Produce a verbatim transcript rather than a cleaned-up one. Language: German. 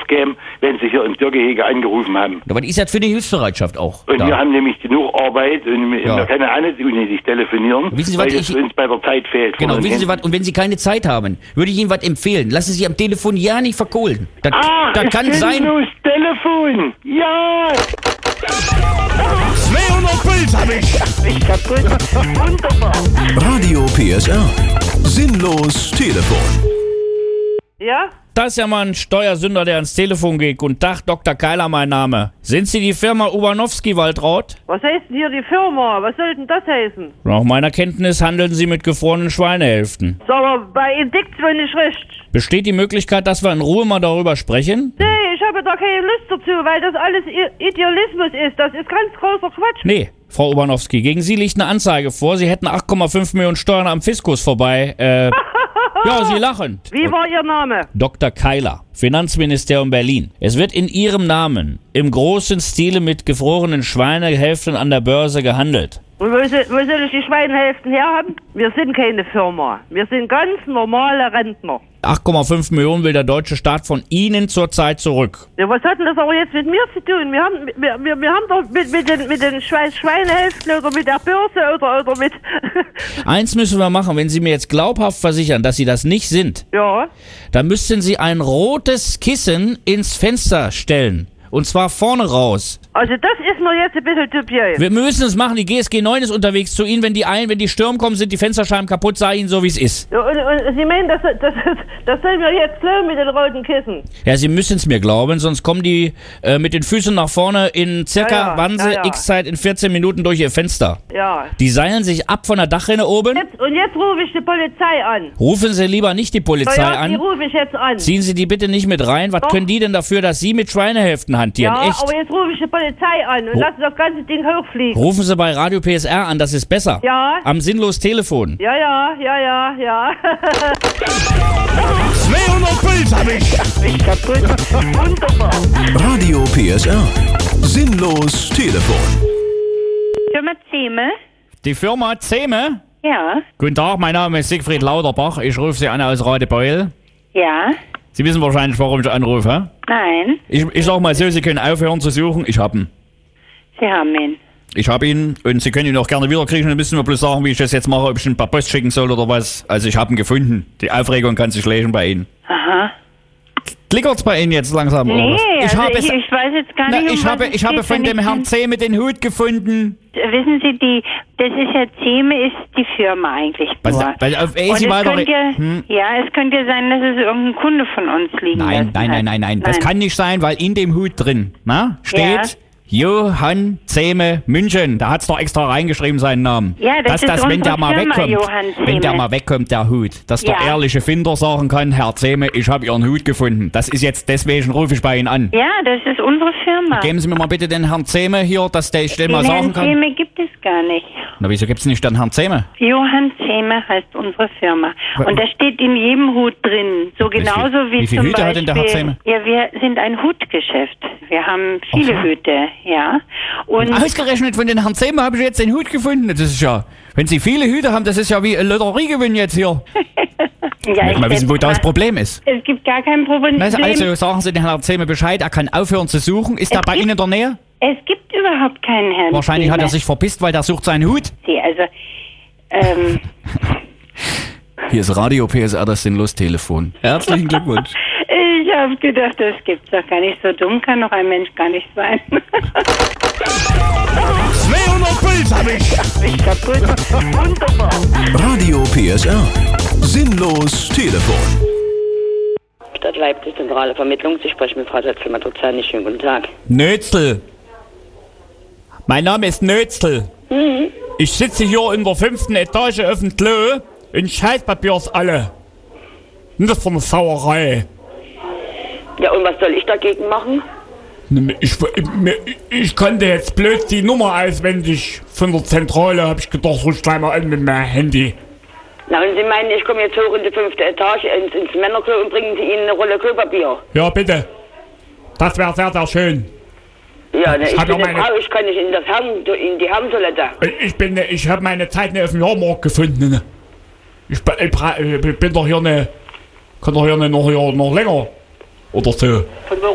käme, wenn Sie hier im Tiergehege angerufen haben. Aber die ist ja für die Hilfsbereitschaft auch. Und da. wir haben nämlich genug Arbeit und wir, Ja. wir können auch nicht unnötig telefonieren, Wissen Sie, weil was es ich- uns bei der Zeit fehlt. Genau, Von den wissen Sie was? Händen. Und wenn Sie keine Zeit haben, würde ich Ihnen was empfehlen. Lassen Sie am Telefon ja nicht verkohlen. Das, Ah, das kann es sein. Sinnlos Telefon! Ja! zweihundert Puls hab ich. Ich kaputt. Wunderbar. Radio P S R. Sinnlos Telefon. Ja? Das ist ja mal ein Steuersünder, der ans Telefon geht. Guten Tag, Doktor Keiler, mein Name. Sind Sie die Firma Ubanowski-Waltraud? Was heißt denn hier die Firma? Was soll denn das heißen? Nach meiner Kenntnis handeln Sie mit gefrorenen Schweinehälften. Sag mal, bei Indikt wohl nicht recht. Besteht die Möglichkeit, dass wir in Ruhe mal darüber sprechen? Nee, ich habe da keine Lust dazu, weil das alles I- Idealismus ist. Das ist ganz großer Quatsch. Nee, Frau Ubanowski, gegen Sie liegt eine Anzeige vor. Sie hätten acht Komma fünf Millionen Steuern am Fiskus vorbei. Äh, ja, Sie lachen. Wie war Ihr Name? Doktor Keiler, Finanzministerium Berlin. Es wird in Ihrem Namen im großen Stile mit gefrorenen Schweinehälften an der Börse gehandelt. Und wo, soll- wo soll ich die Schweinehälften herhaben? Wir sind keine Firma. Wir sind ganz normale Rentner. acht Komma fünf Millionen will der deutsche Staat von Ihnen zurzeit zurück. Ja, was hat denn das aber jetzt mit mir zu tun? Wir haben, wir, wir, wir haben doch mit, mit den, mit den Schwein- Schweinehälften oder mit der Börse oder, oder mit... Eins müssen wir machen, wenn Sie mir jetzt glaubhaft versichern, dass Sie das nicht sind, ja. dann müssten Sie ein rotes Kissen ins Fenster stellen. Und zwar vorne raus. Also das ist mir jetzt ein bisschen dubios. Wir müssen es machen, die G S G neun ist unterwegs zu Ihnen. Wenn die ein, wenn die Stürme kommen, sind die Fensterscheiben kaputt, sei Ihnen so, wie es ist. Ja, und, und Sie meinen, das, das, das sollen wir jetzt glauben mit den roten Kissen? Ja, Sie müssen es mir glauben, sonst kommen die äh, mit den Füßen nach vorne in circa, Ja, ja, wann sie, ja, ja. x Zeit, in vierzehn Minuten durch Ihr Fenster. Ja. Die seilen sich ab von der Dachrinne oben. Jetzt, und jetzt rufe ich die Polizei an. Rufen Sie lieber nicht die Polizei Na ja, die an. rufe ich jetzt an. Ziehen Sie die bitte nicht mit rein. Was Doch. können die denn dafür, dass Sie mit Schweinehälften hantieren? ja, Echt? aber jetzt rufe ich die Polizei an und Ru- lasse das ganze Ding hochfliegen. Rufen Sie bei Radio P S R an, das ist besser. Ja. Am sinnlos Telefon. Ja, ja, ja, ja, ja. zweihundert Puls hab ich. Ich kaputt. Wunderbar. Radio P S R. Sinnlos Telefon. Firma Zehme? Die Firma Zehme. Ja. Guten Tag, mein Name ist Siegfried Lauterbach. Ich rufe Sie an aus Radebeul. Ja. Sie wissen wahrscheinlich, warum ich anrufe. Nein. Ich, ich sag mal so, Sie können aufhören zu suchen. Ich hab ihn. Sie haben ihn. Ich hab ihn und Sie können ihn auch gerne wiederkriegen. Dann müssen wir bloß sagen, wie ich das jetzt mache, ob ich ihn per Post schicken soll oder was. Also ich hab ihn gefunden. Die Aufregung kann sich legen bei Ihnen. Aha. Klickert's bei Ihnen jetzt langsam? oder Nee, was? ich also habe ich, es, ich weiß jetzt gar na, nicht, um ich was habe, es ich habe geht, von wenn dem ich Herrn den- Zehme den Hut gefunden. Wissen Sie, die, das ist ja Zehme, ist die Firma eigentlich nur. Was, weil auf Und Easy es weiter. könnte, Hm? ja, es könnte sein, dass es irgendein Kunde von uns liegen Nein, lassen nein, hat. nein, nein, nein. Das kann nicht sein, weil in dem Hut drin, na, steht Johann Zehme München. Da hat's doch extra reingeschrieben, seinen Namen. Ja, das dass ist das, wenn unsere der mal Firma, wegkommt, Johann wenn der Zehme. mal wegkommt, der Hut, dass der Ja. ehrliche Finder sagen kann, Herr Zehme, ich habe Ihren Hut gefunden. Das ist jetzt, deswegen rufe ich bei Ihnen an. Ja, das ist unsere Firma. Geben Sie mir mal bitte den Herrn Zehme hier, dass der ich den Den mal sagen Herrn kann. Zehme gibt es gar nicht. Na, wieso gibt's nicht den Herrn Zehme? Johann Zehme heißt unsere Firma. Wa- Und da steht in jedem Hut drin. So Wie viel- genauso wie, wie viele zum Hüte hat Beispiel. denn der Herr Zehme? Ja, wir sind ein Hutgeschäft. Wir haben viele Ach so. Hüte, ja. Und Ausgerechnet von den Herrn Zehme habe ich jetzt den Hut gefunden. Das ist ja, wenn Sie viele Hüte haben, das ist ja wie ein Lotteriegewinn jetzt hier. ja, Ich möchte mal wissen, wo schätze da das mal, Problem ist. Es gibt gar kein Problem. Na, also sagen Sie den Herrn Zehme Bescheid, er kann aufhören zu suchen. Ist er Es bei gibt- Ihnen in der Nähe? Es gibt überhaupt keinen Herrn Wahrscheinlich hat er Zehme. sich verpisst, weil der sucht seinen Hut. Sie, also, ähm, Hier ist Radio P S R, das Sinnlos-Telefon. Herzlichen Glückwunsch. ich habe gedacht, das gibt's doch gar nicht. So dumm kann doch ein Mensch gar nicht sein. zweihundert Puls hab ich. Ich kaputt. Wunderbar. Radio P S R. Sinnlos Telefon. Stadt Leipzig, zentrale Vermittlung. Sie sprechen mit Frau Setzler-Matruzani. Schönen guten Tag. Nötzl. Mein Name ist Nötzl. Mhm. Ich sitze hier in der fünften Etage auf dem Klo und Scheißpapiers alle. Und das ist eine Sauerei. Ja, und was soll ich dagegen machen? Ich, ich, ich kannte jetzt bloß die Nummer auswendig von der Zentrale, hab ich gedacht, ruf gleich mal an mit meinem Handy. Na, und Sie meinen, ich komme jetzt hoch in die fünfte Etage ins, ins Männerklo und bringen Sie Ihnen eine Rolle Klopapier? Ja, bitte. Das wäre sehr, sehr schön. Ja, ne, Ich ich, hab bin ja eine meine- Frau, ich kann nicht in, das Herren, in die Herrentoilette. Ich bin, ich habe meine Zeit nicht auf dem Jahrmarkt gefunden. ne. Ich, bin- ich, bra- ich bin doch hier ne, kann doch hier ne, noch, hier noch länger oder so. Von wo